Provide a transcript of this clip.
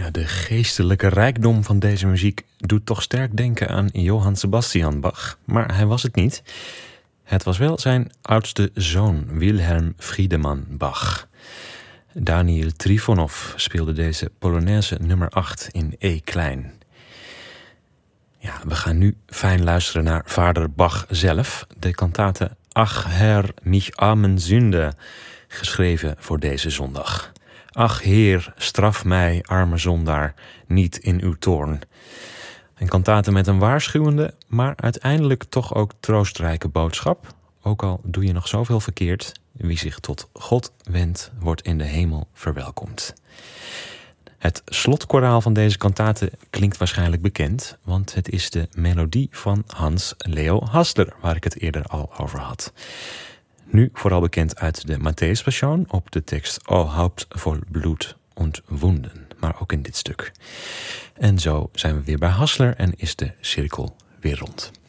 De geestelijke rijkdom van deze muziek doet toch sterk denken aan Johann Sebastian Bach. Maar hij was het niet. Het was wel zijn oudste zoon, Wilhelm Friedemann Bach. Daniel Trifonov speelde deze Polonaise nummer 8 in E-klein. We gaan nu fijn luisteren naar vader Bach zelf. De kantate Ach Herr, mich armen Sünde, geschreven voor deze zondag. Ach Heer, straf mij, arme zondaar, niet in uw toorn. Een kantate met een waarschuwende, maar uiteindelijk toch ook troostrijke boodschap. Ook al doe je nog zoveel verkeerd, wie zich tot God wendt, wordt in de hemel verwelkomd. Het slotkoraal van deze kantate klinkt waarschijnlijk bekend, want het is de melodie van Hans Leo Hassler, waar ik het eerder al over had. Nu vooral bekend uit de Matthäus-passion op de tekst O Haupt vol Blut und Wunden, maar ook in dit stuk. En zo zijn we weer bij Hassler en is de cirkel weer rond.